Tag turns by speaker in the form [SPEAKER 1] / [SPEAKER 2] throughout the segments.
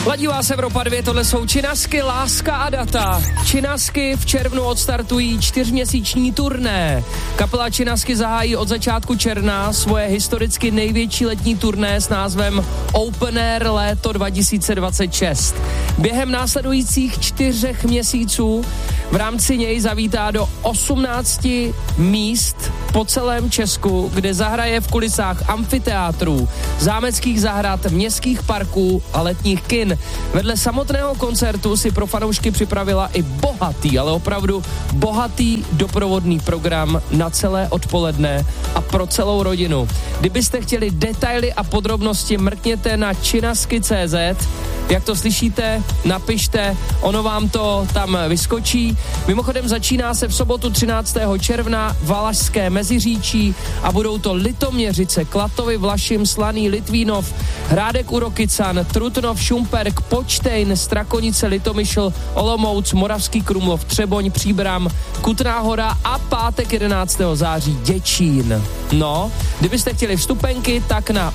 [SPEAKER 1] Ladí vás Evropa 2, tohle jsou Činasky, Láska a data. Činasky v červnu odstartují 4měsíční turné. Kapela Činasky zahájí od začátku června svoje historicky největší letní turné s názvem Open Air léto 2026. Během následujících 4 měsíců v rámci něj zavítá do 18 míst po celém Česku, kde zahraje v kulisách amfiteátrů, zámeckých zahrad, městských parků a letních kin. Vedle samotného koncertu si pro fanoušky připravila i bohatý, ale opravdu bohatý doprovodný program na celé odpoledne a pro celou rodinu. Kdybyste chtěli detaily a podrobnosti, mrkněte na činasky.cz. Jak to slyšíte, napište, ono vám to tam vyskočí. Mimochodem začíná se v sobotu 13. června Valašské Meziříčí a budou to Litoměřice, Klatovy, Vlašim, Slaný, Litvínov, Hrádek u Rokycan, Trutnov, Šumperk, Počtejn, Strakonice, Litomyšl, Olomouc, Moravský Krumlov, Třeboň, Příbram, Kutná Hora a pátek 11. září Děčín. No, kdybyste chtěli vstupenky, tak na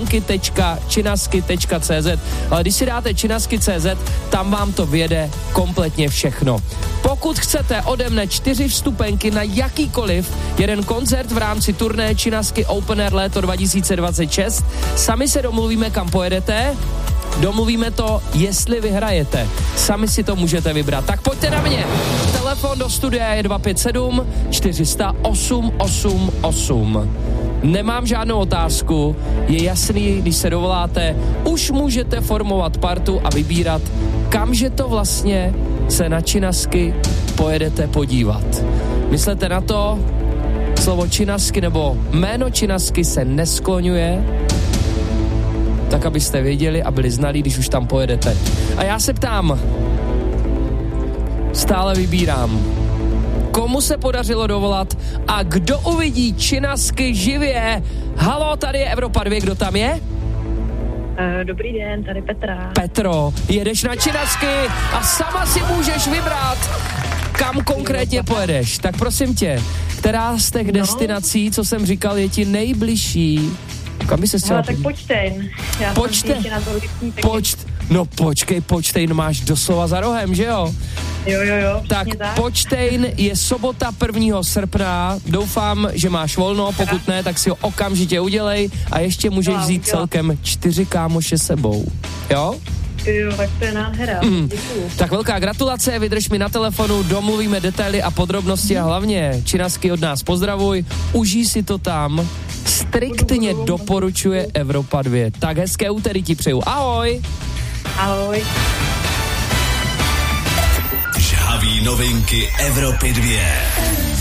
[SPEAKER 1] vstupenky.činasky.cz, ale když si dáte činasky.cz, tam vám to vyjede kompletně všechno. Pokud chcete ode mne 4 vstupenky na jakýkoliv jeden koncert v rámci turné Činasky Open Air léto 2026, sami se domluvíme, kam pojedete, domluvíme to, jestli vyhrajete. Sami si to můžete vybrat. Tak pojďte na mě. Telefon do studia je 257 400 888. Nemám žádnou otázku, je jasný, když se dovoláte, už můžete formovat partu a vybírat, kamže to vlastně se na Činasky pojedete podívat. Myslete na to, slovo Činasky nebo jméno Činasky se neskloňuje, tak abyste věděli a byli znalí, když už tam pojedete. A já se ptám, stále vybírám, komu se podařilo dovolat a kdo uvidí Činasky živě. Halo, tady je Evropa 2, kdo tam je?
[SPEAKER 2] Dobrý den, tady Petra.
[SPEAKER 1] Petro, jedeš na Činasky a sama si můžeš vybrat, kam konkrétně pojedeš. Tak prosím tě, která z těch destinací, co jsem říkal, je ti nejbližší? Kam by se chtěla?
[SPEAKER 2] Tak Počtejn.
[SPEAKER 1] Počkej, Počtejn máš doslova za rohem, že jo?
[SPEAKER 2] Jo.
[SPEAKER 1] Tak Počtejn je sobota 1. srpna. Doufám, že máš volno, pokud ne, tak si ho okamžitě udělej a ještě můžeš vzít celkem 4 kámoše sebou. Jo?
[SPEAKER 2] Jo, tak to je nádhera. Děkuju.
[SPEAKER 1] Tak velká gratulace, vydrž mi na telefonu, domluvíme detaily a podrobnosti a hlavně Činasky od nás pozdravuj, užij si to tam, striktně doporučuje Evropa 2. Tak hezké úterý ti přeju. Ahoj!
[SPEAKER 2] Ahoj.
[SPEAKER 3] Žhavý novinky Evropy 2.